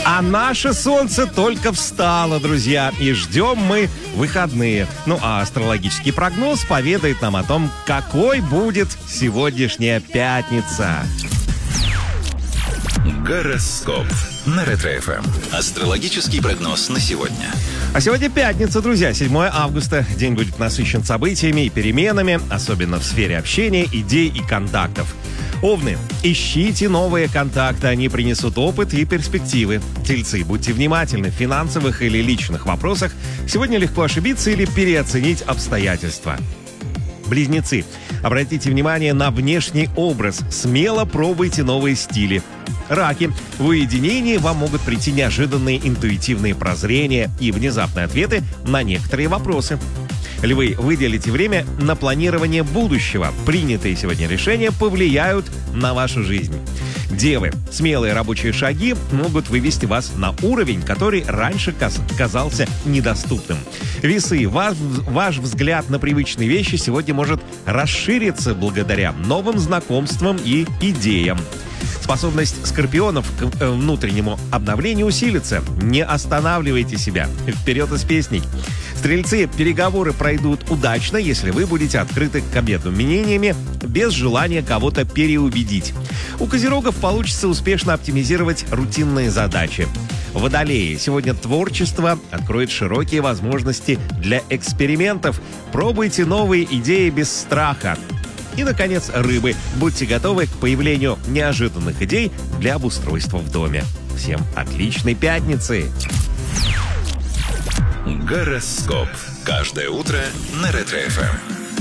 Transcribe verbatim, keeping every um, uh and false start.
А наше солнце только встало, друзья, и ждем мы выходные. Ну, а астрологический прогноз поведает нам о том, какой будет сегодняшняя пятница. Гороскоп на Ретро-эф эм. Астрологический прогноз на сегодня. А сегодня пятница, друзья, седьмое августа. День будет насыщен событиями и переменами, особенно в сфере общения, идей и контактов. Овны, ищите новые контакты, они принесут опыт и перспективы. Тельцы, будьте внимательны в финансовых или личных вопросах. Сегодня легко ошибиться или переоценить обстоятельства. Близнецы, обратите внимание на внешний образ, смело пробуйте новые стили. Раки, в уединении вам могут прийти неожиданные интуитивные прозрения и внезапные ответы на некоторые вопросы. Львы, выделите время на планирование будущего. Принятые сегодня решения повлияют на вашу жизнь. Девы, смелые рабочие шаги могут вывести вас на уровень, который раньше казался недоступным. Весы, ваш, ваш взгляд на привычные вещи сегодня может расшириться благодаря новым знакомствам и идеям. Способность скорпионов к внутреннему обновлению усилится. Не останавливайте себя. Вперед из песней. Стрельцы, переговоры пройдут удачно, если вы будете открыты к обмену мнениями без желания кого-то переубедить. У козерогов получится успешно оптимизировать рутинные задачи. Водолеи, сегодня творчество откроет широкие возможности для экспериментов. Пробуйте новые идеи без страха. И, наконец, рыбы. Будьте готовы к появлению неожиданных идей для обустройства в доме. Всем отличной пятницы! Гороскоп. Каждое утро на Ретро-эф эм.